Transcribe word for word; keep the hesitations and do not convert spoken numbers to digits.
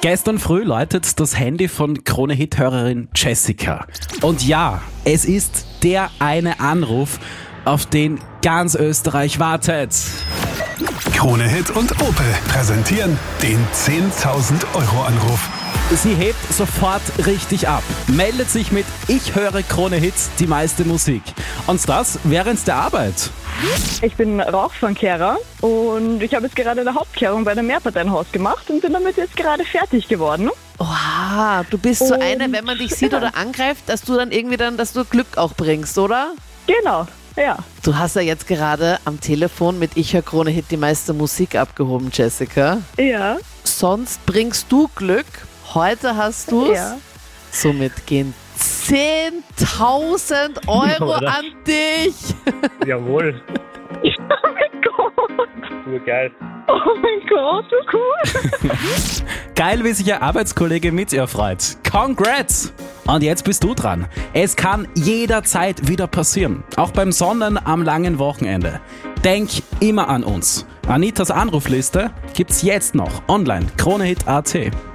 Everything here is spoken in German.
Gestern früh läutet das Handy von Krone-Hit-Hörerin Jessica. Und ja, es ist der eine Anruf, auf den ganz Österreich wartet. Krone-Hit und Opel präsentieren den zehntausend Euro Anruf. Sie hebt sofort richtig ab, meldet sich mit Ich höre Krone-Hits, die meiste Musik. Und das während der Arbeit. Ich bin Rauchfangkehrer und ich habe jetzt gerade eine Hauptkehrung bei einem Mehrparteienhaus gemacht und bin damit jetzt gerade fertig geworden. Oha, du bist so Und- eine, wenn man dich sieht oder angreift, dass du dann irgendwie dann, dass du Glück auch bringst, oder? Genau, ja. Du hast ja jetzt gerade am Telefon mit Ich höre Krone-Hit die meiste Musik abgehoben, Jessica. Ja, Sonst bringst du Glück. Heute hast du's. ja. Somit gehen zehntausend Euro Oder? an dich. Jawohl, Oh mein Gott, nur geil. oh mein Gott, so cool. Geil, wie sich Ihr Arbeitskollege mit ihr freut. Congrats! Und jetzt bist du dran. Es kann jederzeit wieder passieren. Auch beim Sonnen am langen Wochenende. Denk immer an uns. Anitas Anrufliste gibt's jetzt noch online. Kronehit punkt at.